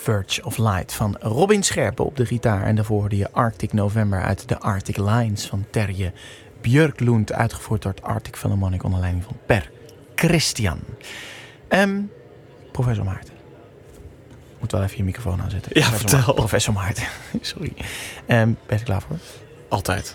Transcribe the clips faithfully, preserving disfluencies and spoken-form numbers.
Verge of Light van Robin Scherpen op de gitaar. En daarvoor hoorde je Arctic November uit de Arctic Lines van Terje Björklund. Uitgevoerd door het Arctic Philharmonic onder leiding van Per Christian. Um, professor Maarten. Moet wel even je microfoon aanzetten. Ja, professor vertel. Ma- professor Maarten. Sorry. Um, ben je er klaar voor? Altijd.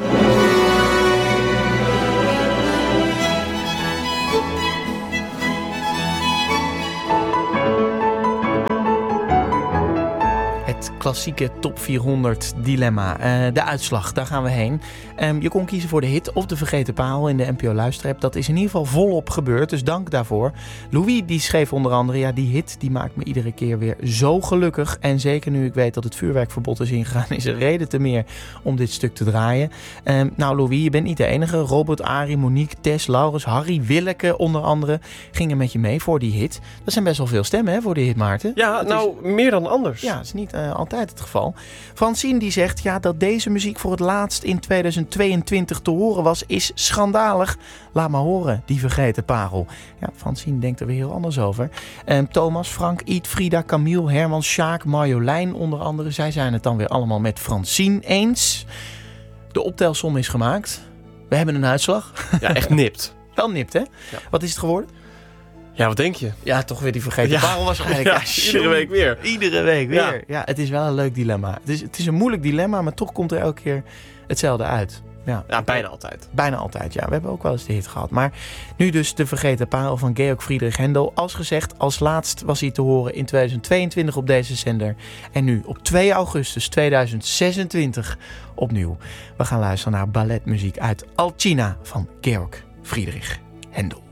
Het klassieke top vierhonderd dilemma. Uh, de uitslag, daar gaan we heen. Um, je kon kiezen voor de hit of de vergeten parel in de N P O Luisterapp. Dat is in ieder geval volop gebeurd, dus dank daarvoor. Louis die schreef onder andere, ja, die hit die maakt me iedere keer weer zo gelukkig. En zeker nu ik weet dat het vuurwerkverbod is ingegaan, is er reden te meer om dit stuk te draaien. Um, nou Louis, je bent niet de enige. Robert, Arie, Monique, Tess, Laurens, Harry, Willeke onder andere gingen met je mee voor die hit. Dat zijn best wel veel stemmen, hè, voor die hit, Maarten. Ja, dat nou, is... meer dan anders. Ja, dat is niet uh, altijd het geval. Francine die zegt, ja, dat deze muziek voor het laatst in tweeduizend tweeëntwintig te horen was, is schandalig. Laat maar horen, die vergeten parel. Ja, Francine denkt er weer heel anders over. Um, Thomas, Frank, Iet, Frida, Camille, Herman, Sjaak, Marjolein onder andere. Zij zijn het dan weer allemaal met Francine eens. De optelsom is gemaakt. We hebben een uitslag. Ja, echt nipt. Wel nipt, hè? Ja. Wat is het geworden? Ja, wat denk je? Ja, toch weer die vergeten Ja. parel waarschijnlijk. Ja, Ja, iedere week weer. Iedere week weer. Ja. Ja. Het is wel een leuk dilemma. Het is, het is een moeilijk dilemma, maar toch komt er elke keer hetzelfde uit. Ja, Ja, bijna altijd. Bijna altijd, ja. We hebben ook wel eens de hit gehad. Maar nu dus de vergeten parel van Georg Friedrich Händel. Als gezegd, als laatst was hij te horen in tweeduizend tweeëntwintig op deze zender. En nu op twee augustus tweeduizend zesentwintig opnieuw. We gaan luisteren naar balletmuziek uit Alcina van Georg Friedrich Händel.